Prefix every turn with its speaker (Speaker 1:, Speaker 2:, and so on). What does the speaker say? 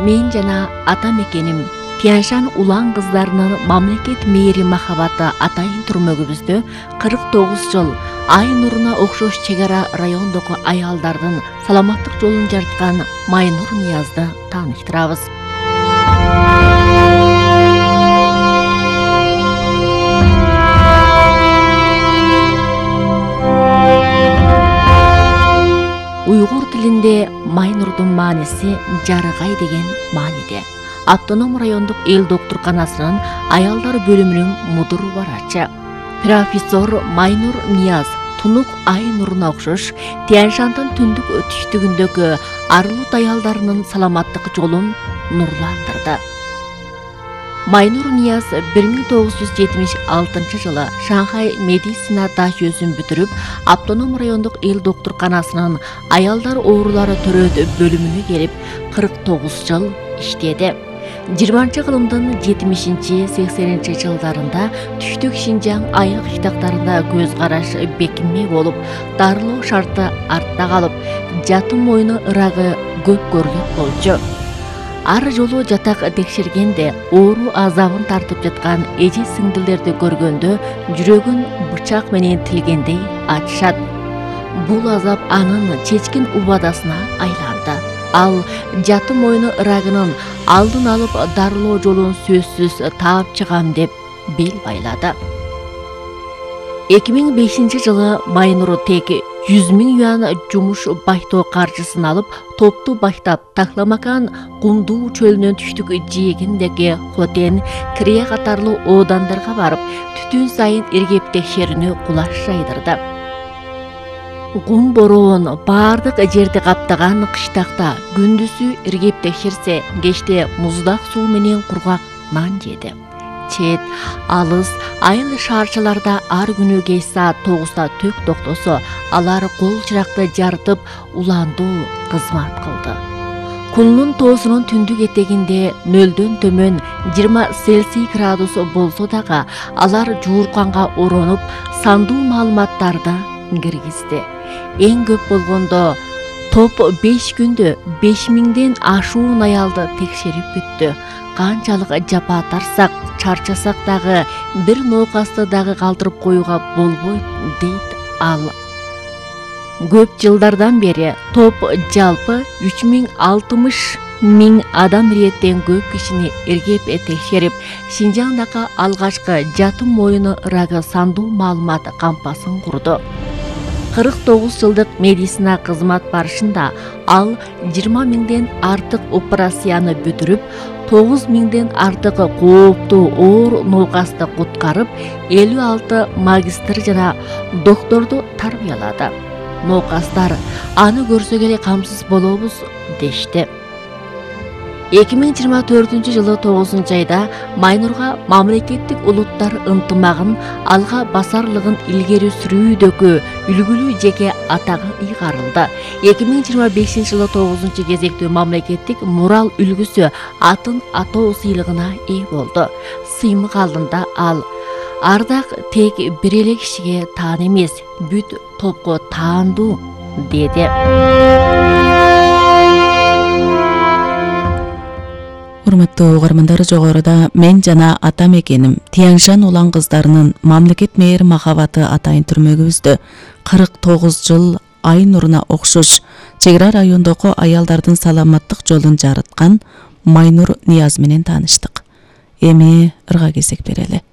Speaker 1: Мен жана ата мекеним Тяньшан улан кыздарынын мамлекет мээри махабаты атайын түрмөгүбүздө 49 жыл ай нуруна окшош чегара райондогу аялдардын саламаттык жолун жарткан Майнур Ниязды тааныштырабыз. Уйгур тилинде Майнурдун мааниси жарыгай деген мааниде. Автоном райондук эл доктурканасынын аялдар бөлүмүнүн мудур барачы. Профессор Майнур Нияз тунук ай нуруна окшош Тяньшандын түндүк түштүгүндөгү арлут аялдарынын саламаттык жолун нурландырды. Майнур Нияз 1976 жылы Шанхай медицина дашөсүн бүтүрүп, автоном райондук эл доктурканасынын аялдар оорулары төрөтү бөлүмүнө келип, 49 жыл иштеди. 20 кылымдын 70-80 жылдарында түштүк Шинжаң айыл кыштактарында көз караш бекинме болуп, дарылоо шарты артта калып, жатым мойну ырагы көп көрүлөт болчу. Ар жолу жатак текшергенде оору азабын тартып жаткан эже сиңдилерди көргөндө жүрөгүн бычак менен тилгендей ачышат. Бул азап анын чечкин убадасына айланды. Ал жатым мойну ырагынын алдын алып дарылоо жолун сөзсүз таап чыгам деп бел байлады. 2005 жылы Майнур тек 100 000 юан жумуш баштоо каржысын алып, топту баштап Такламакан кумдуу чөлүнүн түштүк жээгиндеги Хотен, Крия катарлуу оодандарга барып, түтүн сайын иргеп текшерүүнү кулаш жайдырды. Кум бороон баардык жерди каптаган кыштакта күндүзү иргеп текшерсе, кечте муздак суу менен кургак нан жеди. Чет, алыс, айыл шаарчыларда ар күнү кеч саат 9-да төк токтосо, алар кол чыракты жарытып, уландуу кызмат кылды. Кулдун тоосунун түндүк этегинде 0дөн төмөн 20 Цельсий градус болсо дагы, алар жуурканга оронуп, сандуу маалыматтарды киргизди. Эң көп болгондо топ 5 күндө 5000ден ашуун аялды текшерип бүттү. Канчалык жапа тарсак, чарчасак дагы бир ноокасты дагы калтырып коюуга болбойт, дейт ал. Көп жылдардан бери топ жалпы 3060 000 адам иреттен көп кишини иргеп текшерип, Шинжаңдагы алгачкы жатым мойну ырагы сандуу маалымат кампасын курду. 49 жылдык медицина кызмат барышында ал 20 000ден артык операцияны бүтүрүп, 9 000ден артык кооптуу оор ноокасты куткарып, 56 магистр жана докторду тарбиялады. Ноокастар аны көрсө эле камсыз болобуз дешти. 2024 жылы 9 айда Майнурга мамлекеттик улуттар ынтымагын алга басарлыгын илгери сүрүүдөгү үлгүлүү жеке атагы ыйгарылды. 2025 жылы 9 кезектүү мамлекеттик мурал үлгүсү атын атоо сыйлыгына ээ болду. Сыймык алдында ал ардак тек бир эле кишиге таан эмес, бүт топко таандуу деди.
Speaker 2: Урматтуу угармандар, жогоруда мен жана ата мекеним Тяньшан улан кыздарынын мамлекет мээри махабаты атайын түрмөгүбүздө 49 жыл ай нуруна окшош чегара райондогу аялдардын саламаттык жолун жарыткан Майнур Нияз менен тааныштык. Эми ырга кезек берели.